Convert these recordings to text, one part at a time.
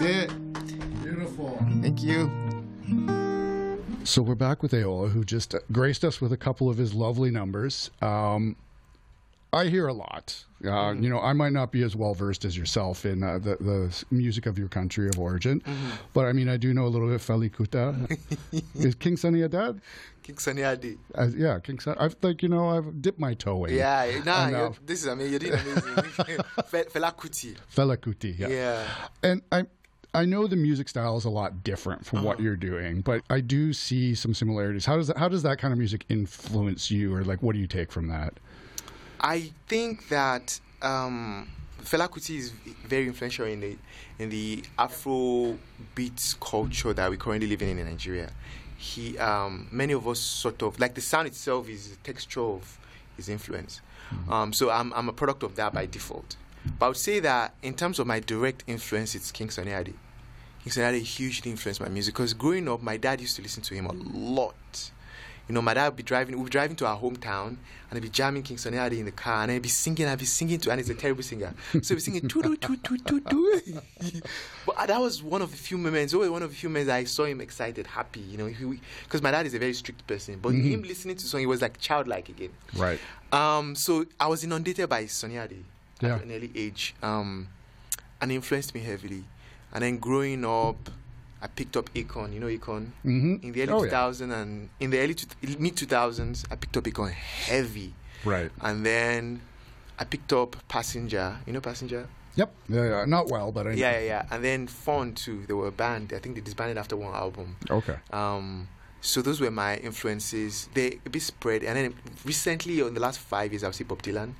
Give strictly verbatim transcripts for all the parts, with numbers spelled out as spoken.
it. Beautiful. Thank you. So we're back with Aola, who just graced us with a couple of his lovely numbers. Um, I hear a lot. Uh, mm-hmm. You know, I might not be as well versed as yourself in uh, the, the music of your country of origin, mm-hmm. but I mean, I do know a little bit of Fela Kuti. Is King Sunny Adad? King Sunny Ade. Uh, yeah, King Sunny. I've like you know, I've dipped my toe in. Yeah, nah, and, uh, this is I mean, you're doing amazing. Fela Kuti. Fela Kuti. Yeah. Yeah. And I. I know the music style is a lot different from uh-huh. what you're doing, but I do see some similarities. How does that, how does that kind of music influence you, or like what do you take from that? I think that um, Fela Kuti is very influential in the in the Afro beats culture that we're currently living in in Nigeria. He, um, many of us sort of like the sound itself is a texture of his influence. Mm-hmm. Um, so I'm I'm a product of that by default. But I would say that in terms of my direct influence, it's King Sunny Ade. King Sunny Ade hugely influenced my music because growing up, my dad used to listen to him a lot. You know, my dad would be driving, we'd be driving to our hometown, and I'd be jamming King Sunny Ade in the car, and I'd be singing, I'd be singing to, and he's a terrible singer. So he'd be singing, doo doo doo doo doo doo. But that was one of the few moments, always one of the few moments I saw him excited, happy, you know, because my dad is a very strict person. But mm-hmm. him listening to song, he was like childlike again. Right. Um. So I was inundated by Sunny Ade. Yeah. At an early age, um, and it influenced me heavily. And then growing up, I picked up Akon. You know Akon? Mm-hmm. In the early oh, two thousands yeah. and in the early mid two thousands, I picked up Akon heavy. Right. And then I picked up Passenger. You know Passenger? Yep. Yeah, yeah. Not well, but I know. Yeah, yeah, yeah. And then Fun too. They were a band. I think they disbanded after one album. Okay. Um. So those were my influences. They a bit spread. And then recently, in the last five years, I've seen Bob Dylan.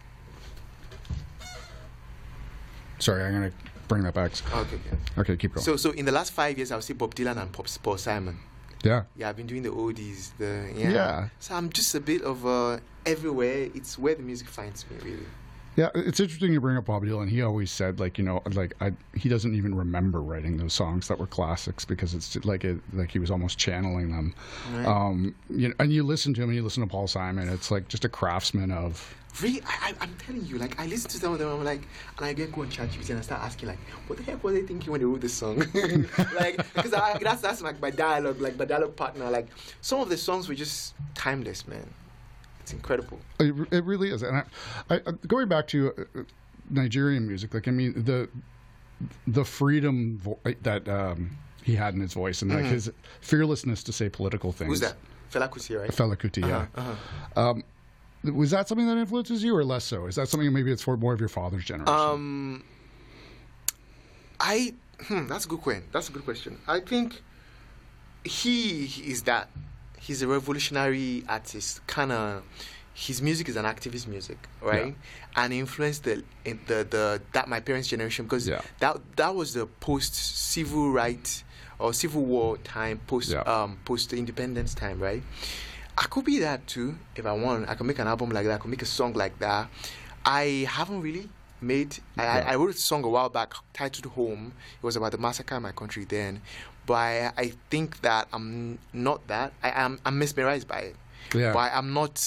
Sorry, I'm going to bring that back. Okay, okay. Okay, keep going. So, so in the last five years, I'll see Bob Dylan and Pop, Paul Simon. Yeah. Yeah, I've been doing the oldies. The yeah. yeah. So I'm just a bit of uh, everywhere. It's where the music finds me, really. Yeah, it's interesting you bring up Bob Dylan. He always said, like, you know, like I, he doesn't even remember writing those songs that were classics because it's like it, like he was almost channeling them. Right. Um, you know, and you listen to him and you listen to Paul Simon. It's like just a craftsman of. Really, I, I, I'm telling you, like I listen to some of them, I'm like, and I get go on ChatGPT and I start asking, like, what the heck were they thinking when they wrote this song? Like, because that's that's like my dialogue, like my dialogue partner. Like, some of the songs were just timeless, man. It's incredible. It, it really is. And I, I, going back to uh, Nigerian music, like I mean, the the freedom vo- that um, he had in his voice and like mm-hmm. his fearlessness to say political things. Who's that? Fela Kuti, right? Fela Kuti, uh-huh, yeah. Uh-huh. Um, was that something that influences you, or less so? Is that something maybe it's for more of your father's generation? Um, I hmm, that's a good question. That's a good question. I think he is that. He's a revolutionary artist. Kind of, his music is an activist music, right? Yeah. And influenced the the the that my parents' generation because yeah. that that was the post civil rights or civil war time, post yeah. um post independence time, right? I could be that too if I want. I could make an album like that. I could make a song like that. I haven't really made. I, yeah. I, I wrote a song a while back titled "Home." It was about the massacre in my country then. But I, I think that I'm not that. I am I'm mesmerized by it. Yeah. But I'm not